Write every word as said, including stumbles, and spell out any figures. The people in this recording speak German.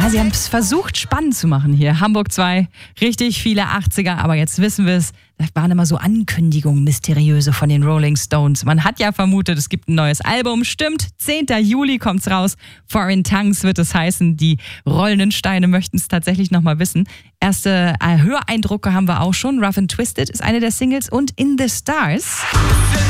Ja, sie haben es versucht, spannend zu machen hier. Hamburg zwei, richtig viele achtziger, aber jetzt wissen wir es. Das waren immer so Ankündigungen, mysteriöse von den Rolling Stones. Man hat ja vermutet, es gibt ein neues Album. Stimmt, zehnter Juli kommt's raus. Foreign Tongues wird es heißen. Die rollenden Steine möchten es tatsächlich nochmal wissen. Erste äh, Höreindrucke haben wir auch schon. Rough and Twisted ist eine der Singles und In the Stars.